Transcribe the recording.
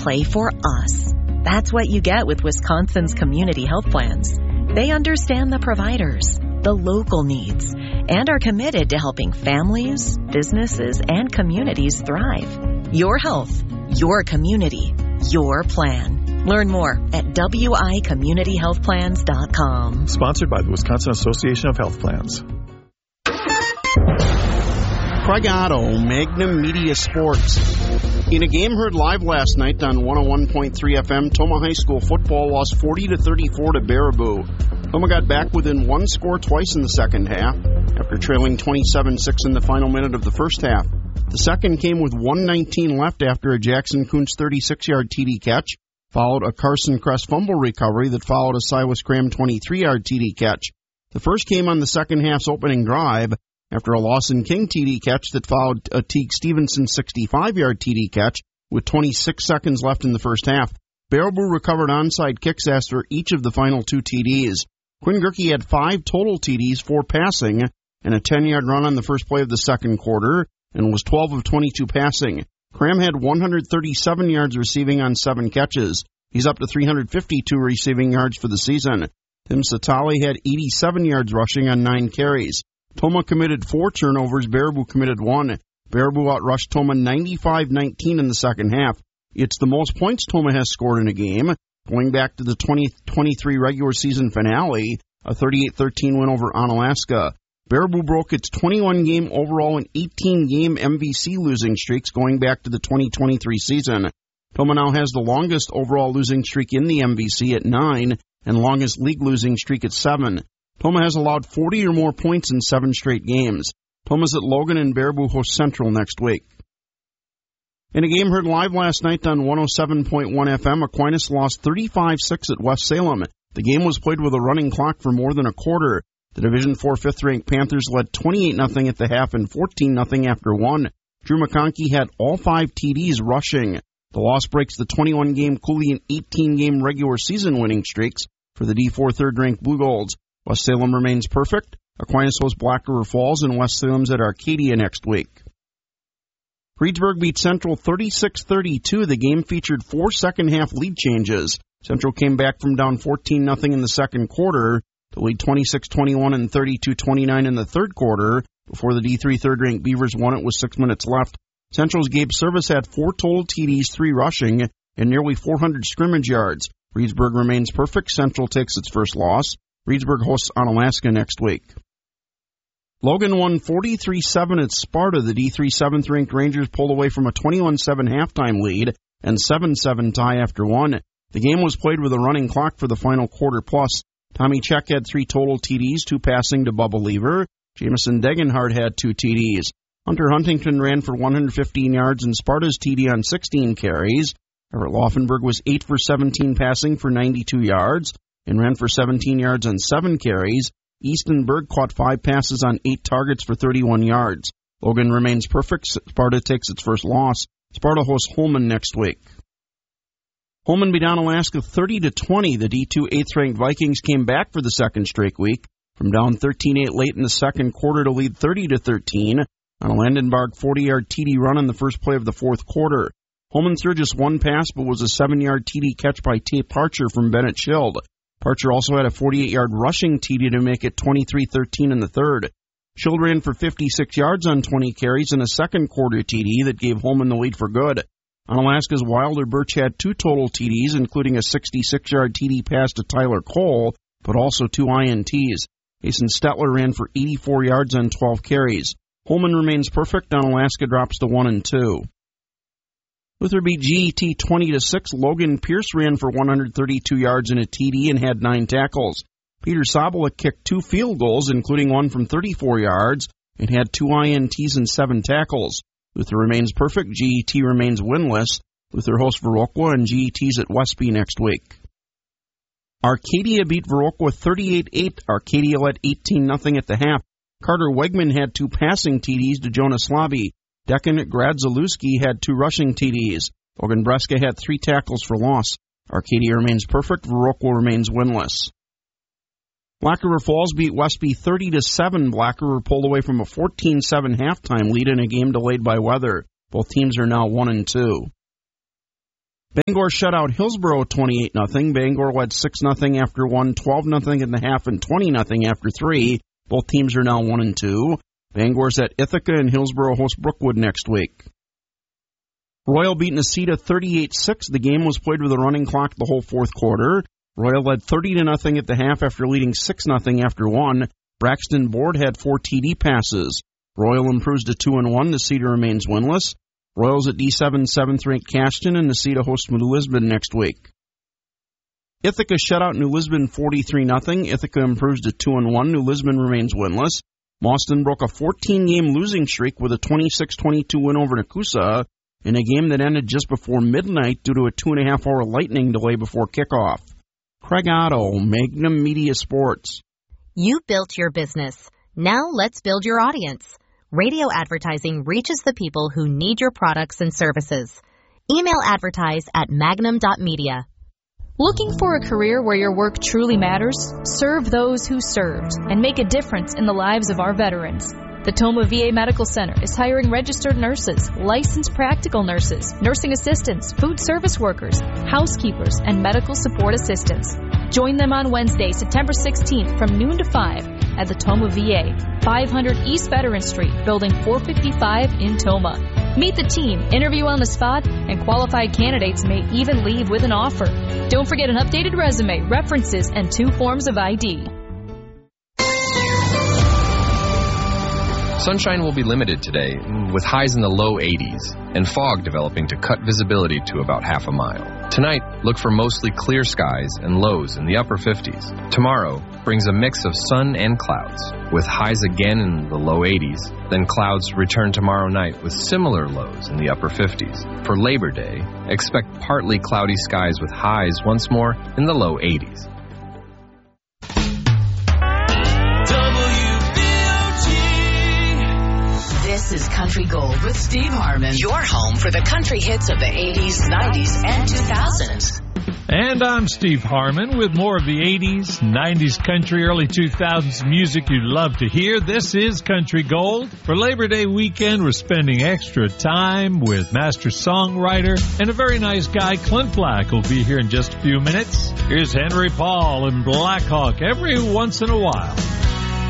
play for us. That's what you get with Wisconsin's community health plans. They understand the providers, the local needs, and are committed to helping families, businesses, and communities thrive. Your health, your community, your plan. Learn more at wicommunityhealthplans.com. Sponsored by the Wisconsin Association of Health Plans. Craig Otto, Magnum Media Sports. In a game heard live last night on 101.3 FM, Tomah High School football lost 40-34 to Baraboo. Tomah got back within one score twice in the second half, after trailing 27-6 in the final minute of the first half. The second came with 1:19 left after a Jackson Kuntz 36-yard TD catch, followed a Carson Crest fumble recovery that followed a Silas Graham 23-yard TD catch. The first came on the second half's opening drive, after a Lawson King TD catch that followed a Teague Stevenson 65-yard TD catch with 26 seconds left in the first half. Baraboo recovered onside kicks after each of the final two TDs. Quinn Gerke had 5 total TDs, 4 passing, and a 10-yard run on the first play of the second quarter, and was 12 of 22 passing. Cram had 137 yards receiving on 7 catches. He's up to 352 receiving yards for the season. Tim Satali had 87 yards rushing on 9 carries. Tomah committed 4 turnovers. Baraboo committed 1. Baraboo outrushed Tomah 95-19 in the second half. It's the most points Tomah has scored in a game, going back to the 2023 regular season finale, a 38-13 win over Onalaska. Baraboo broke its 21-game overall and 18-game MVC losing streaks going back to the 2023 season. Tomah now has the longest overall losing streak in the MVC at 9 and longest league losing streak at 7. Tomah has allowed 40 or more points in 7 straight games. Tomah's at Logan and Baraboo host Central next week. In a game heard live last night on 107.1 FM, Aquinas lost 35-6 at West Salem. The game was played with a running clock for more than a quarter. The Division IV fifth-ranked Panthers led 28-0 at the half and 14-0 after 1. Drew McConkey had all 5 TDs rushing. The loss breaks the 21-game Cooley and 18-game regular season winning streaks for the D4 third-ranked Blue Golds. West Salem remains perfect. Aquinas hosts Black River Falls, and West Salem's at Arcadia next week. Reedsburg beat Central 36-32. The game featured 4 second-half lead changes. Central came back from down 14-0 in the second quarter to lead 26-21 and 32-29 in the third quarter before the D3 third-ranked Beavers won it with 6 minutes left. Central's Gabe Service had 4 total TDs, 3 rushing, and nearly 400 scrimmage yards. Reedsburg remains perfect. Central takes its first loss. Reedsburg hosts Onalaska next week. Logan won 43-7 at Sparta. The D3 7th-ranked Rangers pulled away from a 21-7 halftime lead and 7-7 tie after 1. The game was played with a running clock for the final quarter plus. Tommy Check had 3 total TDs, 2 passing to Bubba Lever. Jamison Degenhardt had 2 TDs. Hunter Huntington ran for 115 yards and Sparta's TD on 16 carries. Everett Laufenberg was 8 for 17 passing for 92 yards and ran for 17 yards on 7 carries. Easton Berg caught 5 passes on 8 targets for 31 yards. Logan remains perfect. Sparta takes its first loss. Sparta hosts Holman next week. Holman beat Onalaska 30-20. The D2 8th-ranked Vikings came back for the second straight week from down 13-8 late in the second quarter to lead 30-13 on a Landenbarg 40-yard TD run in the first play of the fourth quarter. Holman threw just 1 pass but was a 7-yard TD catch by Tate Parcher from Bennett Schild. Parcher also had a 48-yard rushing TD to make it 23-13 in the third. Schild ran for 56 yards on 20 carries and a second quarter TD that gave Holman the lead for good. Onalaska's Wilder Birch had 2 total TDs, including a 66-yard TD pass to Tyler Cole, but also 2 INTs. Jason Stetler ran for 84 yards on 12 carries. Holman remains perfect. Onalaska drops to 1-2. Luther beat GET 20-6. Logan Pierce ran for 132 yards and a TD and had 9 tackles. Peter Sobola kicked 2 field goals, including one from 34 yards, and had 2 INTs and 7 tackles. Luther remains perfect. GET remains winless. Luther hosts Viroqua and GET's at Westby next week. Arcadia beat Viroqua 38-8. Arcadia led 18-0 at the half. Carter Wegman had 2 passing TDs to Jonas Slaby. Declan Gradzalewski had 2 rushing TDs. Logan Breska had 3 tackles for loss. Arcadia remains perfect. Viroqua remains winless. Black River Falls beat Westby 30-7. Black River pulled away from a 14-7 halftime lead in a game delayed by weather. Both teams are now 1-2. Bangor shut out Hillsborough 28-0. Bangor led 6-0 after 1, 12-0 in the half, and 20-0 after 3. Both teams are now 1-2. Bangor's at Ithaca, and Hillsborough hosts Brookwood next week. Royal beat Necedah 38-6. The game was played with a running clock the whole fourth quarter. Royal led 30-0 at the half after leading 6-0 after 1. Braxton Board had 4 TD passes. Royal improves to 2-1. Necedah remains winless. Royals at D7 7th-ranked Cashton, and Necedah hosts New Lisbon next week. Ithaca shut out New Lisbon 43-0. Ithaca improves to 2-1. New Lisbon remains winless. Mauston broke a 14-game losing streak with a 26-22 win over Nakusa in a game that ended just before midnight due to a 2.5-hour lightning delay before kickoff. Craig Otto, Magnum Media Sports. You built your business. Now let's build your audience. Radio advertising reaches the people who need your products and services. Email advertise at magnum.media. Looking for a career where your work truly matters? Serve those who served and make a difference in the lives of our veterans. The Tomah VA Medical Center is hiring registered nurses, licensed practical nurses, nursing assistants, food service workers, housekeepers, and medical support assistants. Join them on Wednesday, September 16th from noon to 5 at the Tomah VA, 500 East Veteran Street, Building 455 in Tomah. Meet the team, interview on the spot, and qualified candidates may even leave with an offer. Don't forget an updated resume, references, and 2 forms of ID. Sunshine will be limited today, with highs in the low 80s, and fog developing to cut visibility to about half a mile. Tonight, look for mostly clear skies and lows in the upper 50s. Tomorrow brings a mix of sun and clouds, with highs again in the low 80s. Then clouds return tomorrow night with similar lows in the upper 50s. For Labor Day, expect partly cloudy skies with highs once more in the low 80s. This is Country Gold with Steve Harmon, your home for the country hits of the 80s, 90s, and 2000s. And I'm Steve Harmon with more of the 80s, 90s country, early 2000s music you'd love to hear. This is Country Gold. For Labor Day weekend, we're spending extra time with master songwriter and a very nice guy, Clint Black, who'll be here in just a few minutes. Here's Henry Paul and Black Hawk every once in a while.